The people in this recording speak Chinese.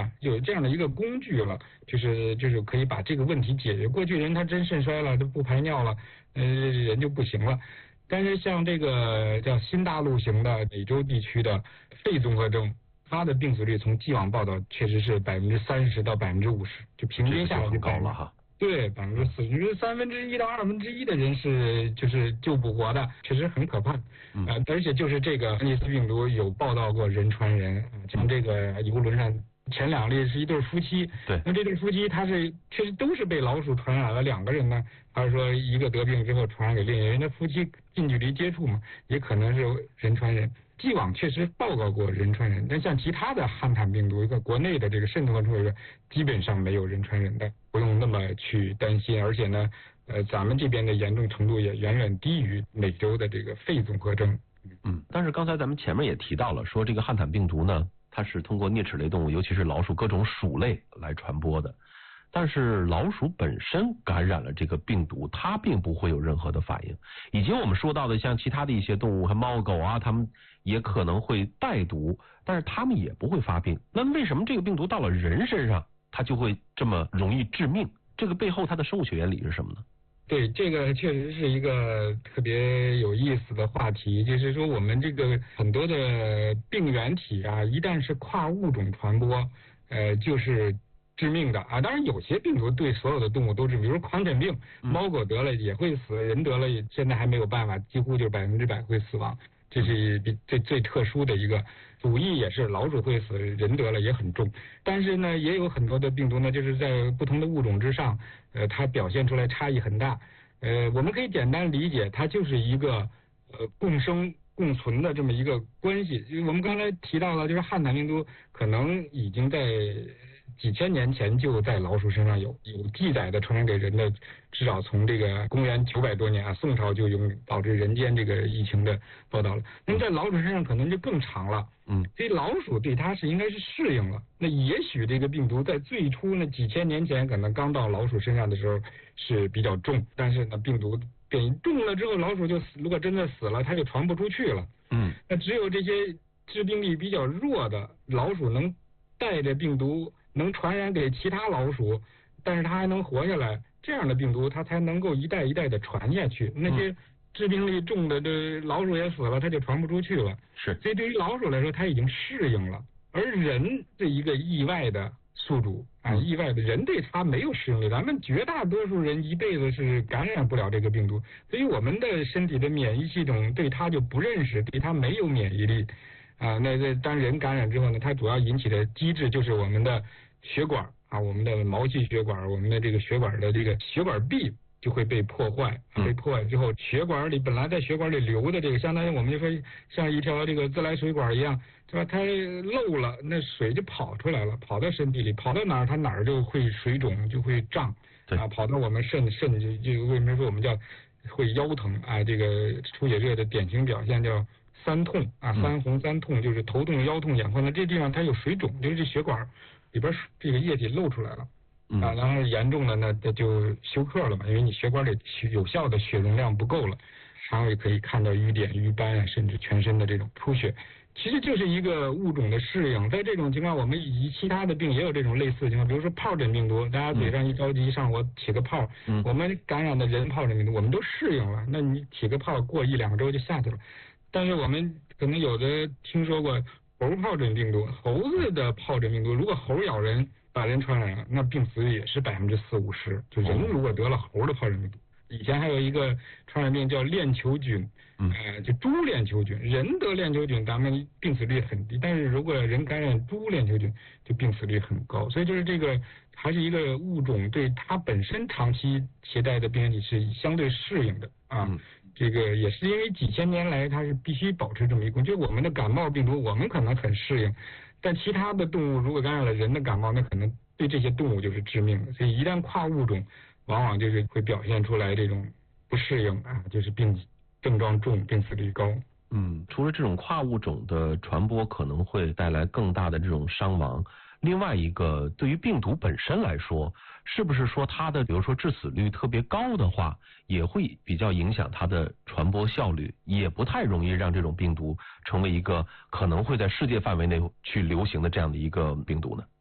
啊，有这样的一个工具了，就是可以把这个问题解决。过去人他真肾衰了，他不排尿了，人就不行了。但是像这个叫新大陆型的美洲地区的肺综合征，它的病死率从既往报道确实是30%到50%，就平均下来就高了哈。 对，40%，1/3到1/2的人是就是救不活的，确实很可怕。而且就是这个安吉斯病毒有报道过人传人，像这个游轮上前2例是一对夫妻， 对， 那这对夫妻他是确实都是被老鼠传染了，2个人呢，他说一个得病之后传染给另一个人，那夫妻近距离接触嘛，也可能是人传人。既往确实报告过人传人，但像其他的汉坦病毒，国内的这个肾综合征基本上没有人传人的，不用那么去担心。而且呢，咱们这边的严重程度也远远低于美洲的这个肺综合征。 但是刚才咱们前面也提到了，说这个汉坦病毒呢，它是通过啮齿类动物，尤其是老鼠各种鼠类来传播的。但是老鼠本身感染了这个病毒，它并不会有任何的反应。以及我们说到的像其他的一些动物，像猫狗啊，它们也可能会带毒，但是它们也不会发病。那为什么这个病毒到了人身上，它就会这么容易致命？这个背后它的生物学原理是什么呢？ 对，这个确实是一个特别有意思的话题，就是说我们这个很多的病原体啊，一旦是跨物种传播，就是致命的啊。当然有些病毒对所有的动物都致命，比如狂犬病，猫狗得了也会死，人得了现在还没有办法，几乎就是100%会死亡。这是最特殊的一个，鼠疫也是老鼠会死，人得了也很重。但是呢，也有很多的病毒呢，就是在不同的物种之上，它表现出来差异很大。我们可以简单理解，它就是一个共生共存的这么一个关系。我们刚才提到了，就是汉坦病毒可能已经在几千年前就在老鼠身上有记载的传染给人的，至少从这个公元900多年啊，宋朝就有导致人间这个疫情的报道了。那么在老鼠身上可能就更长了，所以老鼠对它是应该是适应了。那也许这个病毒在最初那几千年前可能刚到老鼠身上的时候是比较重，但是呢病毒变异重了之后，老鼠就死，如果真的死了，它就传不出去了。那只有这些致病力比较弱的老鼠能带着病毒能传染给其他老鼠，但是它还能活下来，这样的病毒它才能够一代一代的传下去。那些致病力重的这老鼠也死了，它就传不出去了。 是， 所以对于老鼠来说，它已经适应了。而人这一个意外的宿主啊，意外的人对它没有适应力，咱们绝大多数人一辈子是感染不了这个病毒，所以我们的身体的免疫系统对它就不认识，对它没有免疫力。那当人感染之后呢，它主要引起的机制就是我们的血管啊，我们的毛细血管，我们的这个血管的这个血管壁就会被破坏，被破坏之后，血管里本来在血管里流的这个，相当于我们就说像一条这个自来水管一样，是吧？它漏了，那水就跑出来了，跑到身体里，跑到哪儿它哪儿就会水肿，就会胀，跑到我们肾就为什么说我们叫会腰疼啊？这个出血热的典型表现叫3痛啊，3红3痛，就是头痛、腰痛、眼眶的这地方它有水肿，就是这血管里边这个液体漏出来了。然后严重了呢，那就休克了嘛，因为你血管里有效的血容量不够了，肠胃可以看到瘀点、瘀斑啊，甚至全身的这种出血，其实就是一个物种的适应。在这种情况，我们以及其他的病也有这种类似的情况，比如说疱疹病毒，大家嘴上一着急上火起个泡，我们感染的人疱疹病毒，我们都适应了，那你起个泡过1-2个周就下去了。但是我们可能有的听说过猴疱疹病毒，猴子的疱疹病毒，如果猴咬人把人传染了，那病死率也是40%-50%。就人如果得了猴的疱疹病毒，以前还有一个传染病叫链球菌，就猪链球菌，人得链球菌咱们病死率很低，但是如果人感染猪链球菌，就病死率很高。所以就是这个还是一个物种对它本身长期携带的病原体是相对适应的啊。这个也是因为几千年来它是必须保持这么一个，就我们的感冒病毒我们可能很适应，但其他的动物如果感染了人的感冒，那可能对这些动物就是致命的。所以一旦跨物种，往往就是会表现出来这种不适应啊，就是症状重，病死率高。 除了这种跨物种的传播可能会带来更大的这种伤亡，另外一个对于病毒本身来说，是不是说它的比如说致死率特别高的话，也会比较影响它的传播效率，也不太容易让这种病毒成为一个可能会在世界范围内去流行的这样的一个病毒呢？